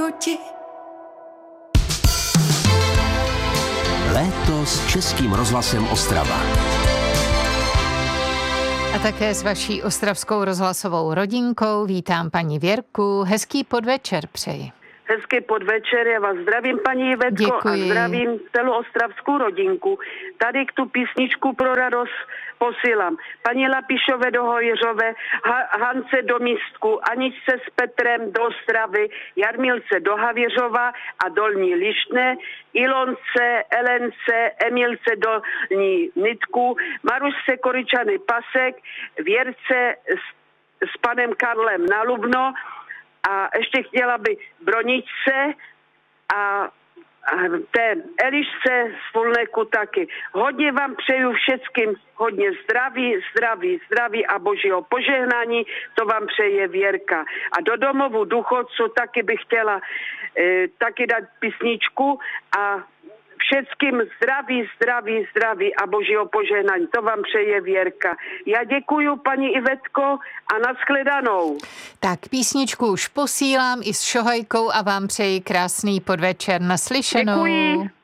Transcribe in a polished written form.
chuti. Léto s Českým rozhlasem Ostrava. A také s vaší ostravskou rozhlasovou rodinkou vítám paní Věrku. Hezký podvečer přeji. Hezký podvečer, já vás zdravím, paní Ivetko. Děkuji. A zdravím celou ostravskou rodinku. Tady k tu písničku pro radost posílám paní Lapišové do Hojřové, Hance do Místku, Aničce s Petrem do Ostravy, Jarmilce do Havěřova a Dolní Lištné, Ilonce, Elence, Emilce Dolní Nitku, Marušce Koričany Pasek, Věrce s panem Karlem na Lubno, a ještě chtěla by Broničce a té Elišce z Fulnéku taky. Hodně vám přeju všeckým hodně zdraví a božího požehnání, to vám přeje Věrka. A do domovu důchodců taky bych chtěla taky dát písničku a všeckým zdraví a božího požehnání. To vám přeje Věrka. Já děkuju, paní Ivetko, a nashledanou. Tak písničku už posílám i s šohajkou a vám přeji krásný podvečer. Naslyšenou. Děkuji.